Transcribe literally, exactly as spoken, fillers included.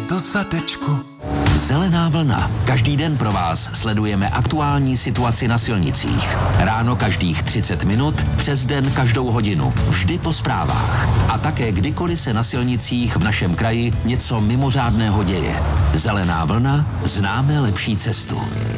do zadečku. Zelená vlna. Každý den pro vás sledujeme aktuální situaci na silnicích. Ráno každých třicet minut, přes den každou hodinu. Vždy po zprávách. A také kdykoliv se na silnicích v našem kraji něco mimořádného děje. Zelená vlna, známe lepší cestu.